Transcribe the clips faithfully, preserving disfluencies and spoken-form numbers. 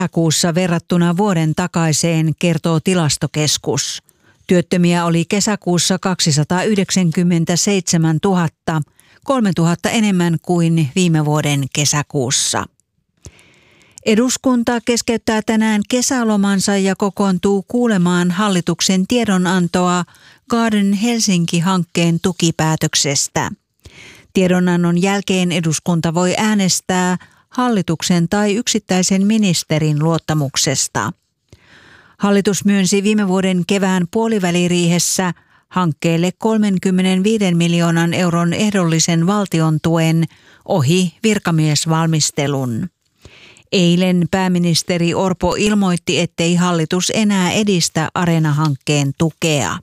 Kesäkuussa verrattuna vuoden takaiseen, kertoo Tilastokeskus. Työttömiä oli kesäkuussa kaksisataayhdeksänkymmentäseitsemäntuhatta, kolmetuhatta enemmän kuin viime vuoden kesäkuussa. Eduskunta keskeyttää tänään kesälomansa ja kokoontuu kuulemaan hallituksen tiedonantoa Garden Helsinki-hankkeen tukipäätöksestä. Tiedonannon jälkeen eduskunta voi äänestää hallituksen tai yksittäisen ministerin luottamuksesta. Hallitus myönsi viime vuoden kevään puoliväliriihessä hankkeelle kolmekymmentäviisi miljoonan euron ehdollisen valtion tuen ohi virkamiesvalmistelun. Eilen pääministeri Orpo ilmoitti, ettei hallitus enää edistä Areena-hankkeen tukea.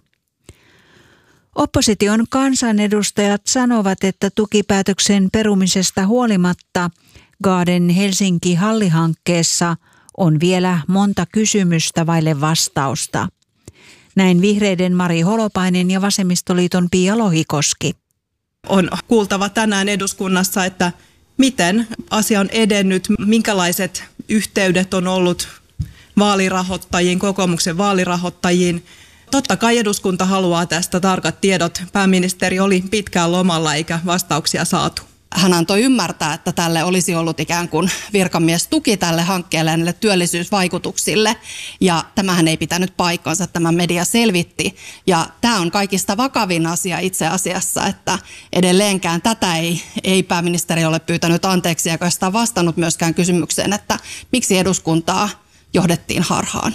Opposition kansanedustajat sanovat, että tukipäätöksen perumisesta huolimatta Garden Helsinki-hallihankkeessa on vielä monta kysymystä vaille vastausta. Näin vihreiden Mari Holopainen ja vasemmistoliiton Pia Lohikoski. On kuultava tänään eduskunnassa, että miten asia on edennyt, minkälaiset yhteydet on ollut vaalirahoittajiin, kokoomuksen vaalirahoittajiin. Totta kai eduskunta haluaa tästä tarkat tiedot. Pääministeri oli pitkään lomalla eikä vastauksia saatu. Hän antoi ymmärtää, että tälle olisi ollut ikään kuin virkamiestuki tälle hankkeelle ja näille työllisyysvaikutuksille. Ja tämähän ei pitänyt paikkansa, tämä media selvitti. Ja tämä on kaikista vakavin asia itse asiassa, että edelleenkään tätä ei, ei pääministeri ole pyytänyt anteeksi eikä sitä vastannut myöskään kysymykseen, että miksi eduskuntaa johdettiin harhaan.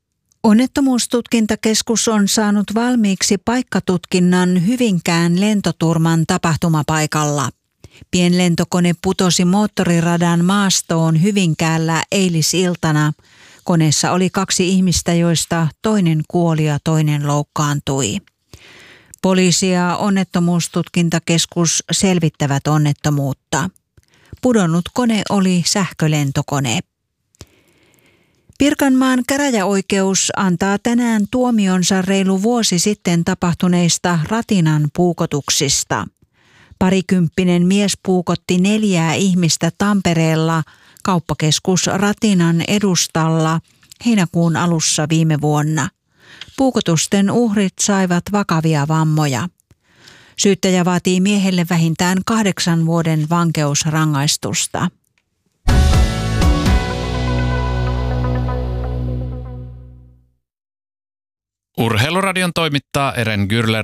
Onnettomuustutkintakeskus on saanut valmiiksi paikkatutkinnan Hyvinkään lentoturman tapahtumapaikalla. Pienlentokone putosi moottoriradan maastoon Hyvinkäällä eilisiltana. Koneessa oli kaksi ihmistä, joista toinen kuoli ja toinen loukkaantui. Poliisi ja onnettomuustutkintakeskus selvittävät onnettomuutta. Pudonnut kone oli sähkölentokone. Pirkanmaan käräjäoikeus antaa tänään tuomionsa reilu vuosi sitten tapahtuneista ratinan puukotuksista. Parikymppinen mies puukotti neljää ihmistä Tampereella kauppakeskus Ratinan edustalla heinäkuun alussa viime vuonna. Puukotusten uhrit saivat vakavia vammoja. Syyttäjä vaatii miehelle vähintään kahdeksan vuoden vankeusrangaistusta. Urheiluradion toimittaa Eren Gürler.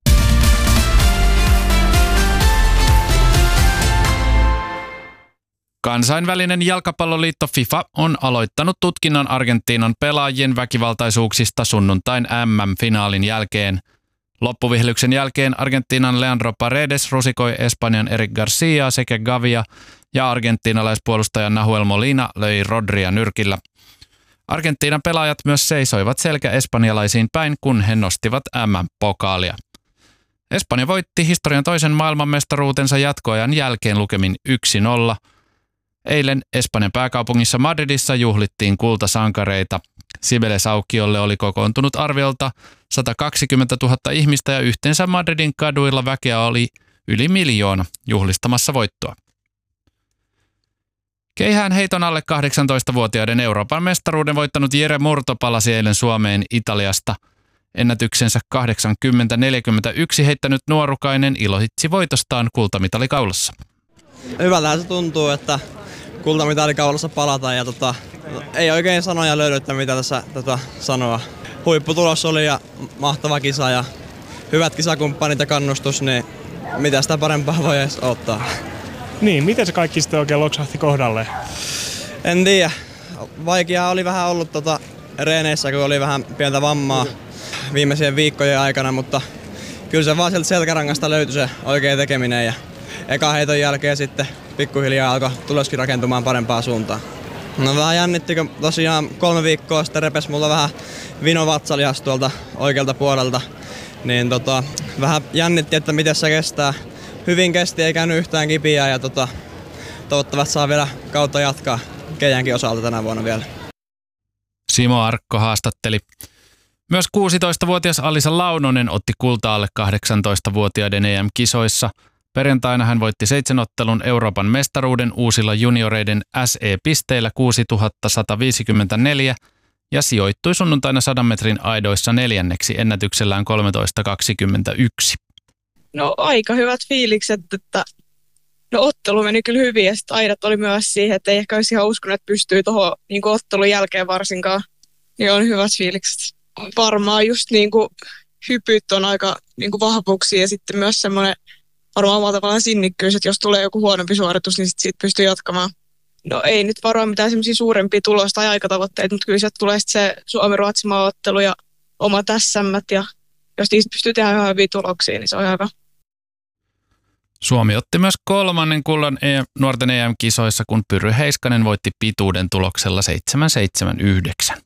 Kansainvälinen jalkapalloliitto FIFA on aloittanut tutkinnan Argentiinan pelaajien väkivaltaisuuksista sunnuntain M M-finaalin jälkeen. Loppuvihelyksen jälkeen Argentiinan Leandro Paredes rusikoi Espanjan Eric Garcia sekä Gavia ja argentiinalaispuolustaja Nahuel Molina löi Rodria nyrkillä. Argentiinan pelaajat myös seisoivat selkä espanjalaisiin päin, kun he nostivat M M-pokaalia. Espanja voitti historian toisen maailmanmestaruutensa jatkoajan jälkeen lukemin yksi nolla. Eilen Espanjan pääkaupungissa Madridissa juhlittiin kultasankareita. Cibeles-aukiolle oli kokoontunut arviolta sata kaksikymmentätuhatta ihmistä ja yhteensä Madridin kaduilla väkeä oli yli miljoona juhlistamassa voittoa. Keihään heiton alle kahdeksantoistavuotiaiden Euroopan mestaruuden voittanut Jere Murto palasi eilen Suomeen Italiasta. Ennätyksensä kahdeksankymmentä neljäkymmentäyksi heittänyt nuorukainen ilohitsi voitostaan kultamitali kaulassa. Hyvältähän se tuntuu, että kultamitali kaulassa palataan ja tota, ei oikein sanoja löydy, että mitä tässä tota, sanoa. Huipputulos oli ja mahtava kisa ja hyvät kisakumppanit ja kannustus, niin mitä sitä parempaa voi edes ottaa. Niin, miten se kaikki sitten oikein loksahti kohdalle? En tiedä. Vaikeaa oli vähän ollut tota reeneissä, kun oli vähän pientä vammaa viimeisien viikkojen aikana, mutta kyllä se vaan sieltä selkärangasta löytyi se oikea tekeminen ja eka heiton jälkeen sitten pikkuhiljaa alkoi tuloskin rakentumaan parempaan suuntaan. No vähän jännitti, kun tosiaan kolme viikkoa sitten repesi mulla vähän vinovatsalihas tuolta oikealta puolelta, niin tota, vähän jännitti, että miten se kestää. Hyvin kesti, ei käynyt yhtään kipiää ja tota, toivottavasti saa vielä kautta jatkaa Keijänkin osalta tänä vuonna vielä. Simo Arkko haastatteli. Myös kuusitoistavuotias Alisa Launonen otti kultaa alle kahdeksantoistavuotiaiden E M-kisoissa. Perjantaina hän voitti seitsemänottelun Euroopan mestaruuden uusilla junioreiden S E-pisteillä kuusituhatta sata viisikymmentäneljä ja sijoittui sunnuntaina sadan metrin aidoissa neljänneksi ennätyksellään kolmetoista kaksikymmentäyksi. No aika hyvät fiilikset, että no ottelu meni kyllä hyvin ja sitten aidat oli myös siihen, että ei ehkä olisi ihan uskonut, että pystyy tuohon niin ottelun jälkeen varsinkaan. Niin on hyvät fiilikset. Varmaan just niin kuin hypyt on aika niin kuin vahvuuksia ja sitten myös semmoinen varmaan omalla tavallaan sinnikkyys, että jos tulee joku huonompi suoritus, niin sitten siitä pystyy jatkamaan. No ei nyt varoa mitään semmoisia suurempia tulos- tai aikatavoitteita, mutta kyllä sieltä tulee sitten se Suomi-Ruotsin maaottelu ja omat S M:t ja jos niistä pystyy tehdä ihan hyviä tuloksia, niin se on ihan hyvä. Suomi otti myös kolmannen kullan E M, nuorten E M-kisoissa, kun Pyry Heiskanen voitti pituuden tuloksella seitsemän seitsemän yhdeksän.